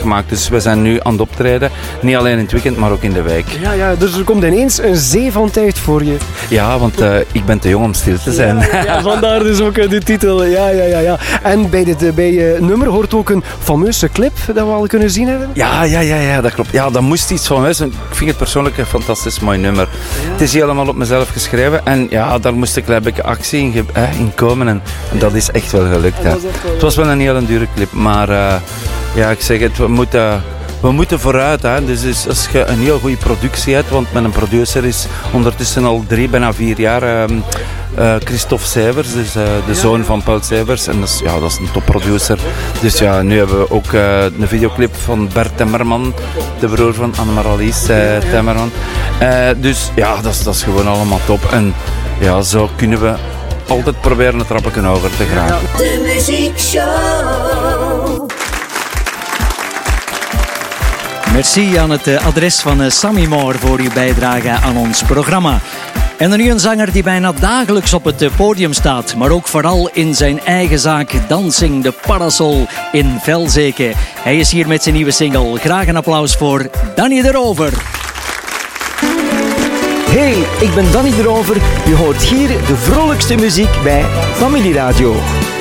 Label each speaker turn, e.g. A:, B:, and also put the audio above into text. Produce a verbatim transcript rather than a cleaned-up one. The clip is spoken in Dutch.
A: gemaakt. Dus we zijn nu aan het optreden. Niet alleen in het weekend, maar ook in de week.
B: Ja, ja, dus er komt ineens een zee van tijd voor je.
A: Ja, want uh, ik ben te jong om stil te zijn.
B: Ja, ja, vandaar dus ook uh, de titel. Ja, ja, ja, ja. En bij dit uh, bij, uh, nummer hoort ook een fameuze clip dat we al kunnen zien hebben.
A: Ja, ja, ja, ja, dat klopt. Ja, dat moest iets van wezen. Ik vind het persoonlijk een fantastisch mooi nummer. Ja. Het is helemaal op mezelf geschreven en ja, daar moest een klein beetje actie in, ge- eh, in komen en, en dat is echt wel gelukt. Hè. Het was wel een hele dure clip, maar uh, ja, ik zeg het, we moeten... We moeten vooruit, hè. Dus is, als je een heel goede productie hebt, want met een producer is ondertussen al drie, bijna vier jaar uh, uh, Christophe Severs, dus uh, de zoon van Paul Severs. En dat is, ja, dat is een topproducer. Dus ja, nu hebben we ook uh, een videoclip van Bert Temmerman, de broer van Anne-Maralies uh, Temmerman. Uh, dus ja, dat is, dat is gewoon allemaal top. En ja, zo kunnen we altijd proberen het trappetje over te geraken.
C: De muziekshow.
D: Merci aan het adres van Sammy Moore voor uw bijdrage aan ons programma. En dan nu een zanger die bijna dagelijks op het podium staat, maar ook vooral in zijn eigen zaak Dancing de Parasol in Velzeke. Hij is hier met zijn nieuwe single. Graag een applaus voor Danny de Rover.
E: Hey, ik ben Danny de Rover. Je hoort hier de vrolijkste muziek bij Familieradio.